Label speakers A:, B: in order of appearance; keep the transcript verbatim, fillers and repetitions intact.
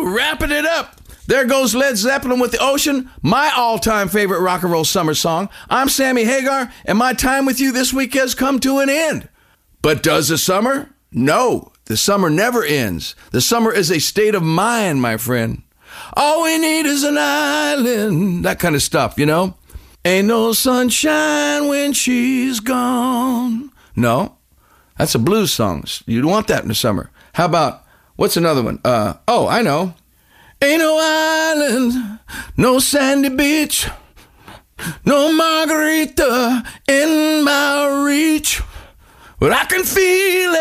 A: wrapping it up. There goes Led Zeppelin with The Ocean, my all-time favorite rock and roll summer song. I'm Sammy Hagar, and my time with you this week has come to an end. But does the summer? No, the summer never ends. The summer is a state of mind, my friend. All we need is an island, that kind of stuff, you know? Ain't no sunshine when she's gone. No, that's a blues song. You don't want that in the summer. How about, what's another one? Uh, oh, I know. Ain't no island, no sandy beach, no margarita in my reach, but I can feel it.